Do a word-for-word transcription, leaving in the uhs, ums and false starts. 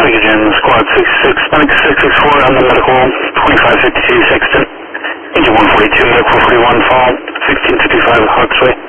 Again, squad six six, Mike six six four on the medical, twenty-five fifty-two Sexton, engine one forty-two, medical forty-one, fall, sixteen fifty-five Hawks Way.